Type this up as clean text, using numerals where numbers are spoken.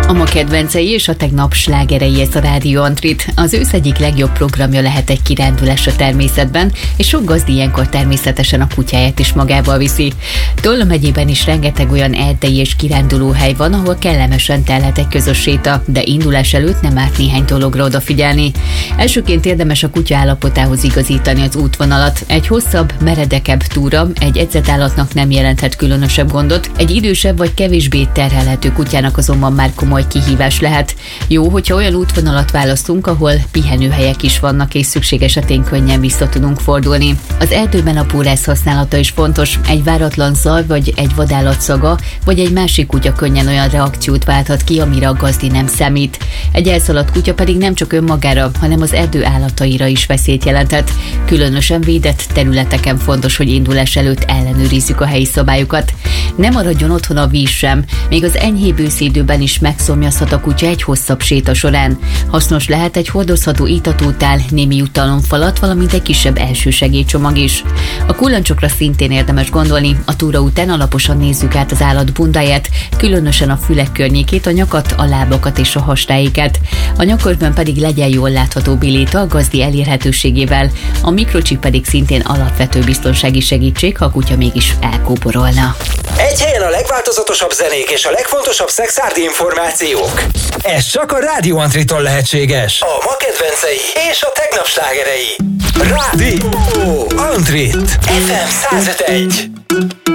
A ma kedvencei és a tegnap slágerei, ez a Rádió Antrit. Az ősz egyik legjobb programja lehet egy kirándulás a természetben, és sok gazdi ilyenkor természetesen a kutyáját is magával viszi. Tolla megyében is rengeteg olyan erdei és kirándulóhely van, ahol kellemesen telhet egy közös séta, de indulás előtt nem árt néhány dologra odafigyelni. Elsőként érdemes a kutya állapotához igazítani az útvonalat. Egy hosszabb, meredekebb túra egy edzett állatnak nem jelenthet különösebb gondot, egy idősebb vagy kevésbé terhelhető kutyának azonban már komoly kihívás lehet. Jó, hogyha olyan útvonalat választunk, ahol pihenőhelyek is vannak, és szükség esetén könnyen vissza tudunk fordulni. Az erdőben a pórász használata is fontos. Egy váratlan zaj, vagy egy vadállat szaga, vagy egy másik kutya könnyen olyan reakciót válthat ki, amire a gazdi nem számít. Egy elszaladt kutya pedig nem csak önmagára, hanem az erdő állataira is veszélyt jelenthet. Különösen védett területeken fontos, hogy indulás előtt ellenőrizzük a helyi szabályokat. Ne maradjon otthon a víz sem, még az enyhébb őszi időben is megszomjazhat a kutya egy hosszabb séta során. Hasznos lehet egy hordozható itatótál, némi jutalomfalat, valamint egy kisebb elsősegélycsomag is. A kullancsokra szintén érdemes gondolni, a túra után alaposan nézzük át az állat bundáját, különösen a fülek környékét, a nyakat, a lábakat és a hastáikat. A nyakorban pedig legyen jól látható biléta a gazdi elérhetőségével, a mikrocsip pedig szintén alapvető biztonsági segítség, ha a kutya mégis elkóborolna. Egy helyen a legváltozatosabb zenék és a legfontosabb szexárdi információk. Ez csak a Rádió Antriton lehetséges. A ma kedvencei és a tegnap slágerei. Rádió Antrit FM 105.1.